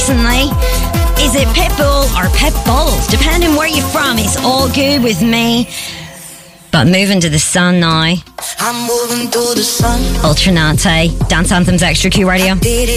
recently. Is it Pitbull or Pitbull? Depending where you're from, it's all good with me. But moving to the sun now. I'm moving to the sun. Ultranate, Dance Anthems Extra Q Radio.